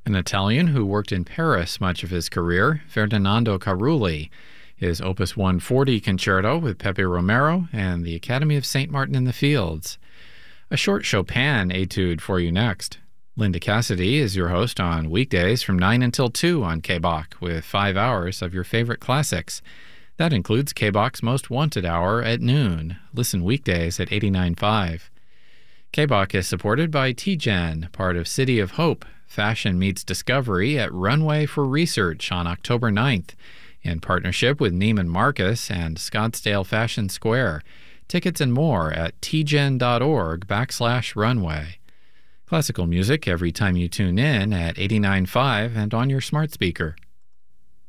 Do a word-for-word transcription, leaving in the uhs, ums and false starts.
An Italian who worked in Paris much of his career, Ferdinando Carulli. His Opus one forty Concerto with Pepe Romero and the Academy of Saint Martin in the Fields. A short Chopin etude for you next. Linda Cassidy is your host on weekdays from nine until two on K B O C with five hours of your favorite classics. That includes K B O C's Most Wanted Hour at noon. Listen weekdays at eighty-nine point five. K B O C is supported by T Gen, part of City of Hope. Fashion meets discovery at Runway for Research on October ninth in partnership with Neiman Marcus and Scottsdale Fashion Square. Tickets and more at tgen.org backslash runway. Classical music every time you tune in at eighty-nine point five and on your smart speaker.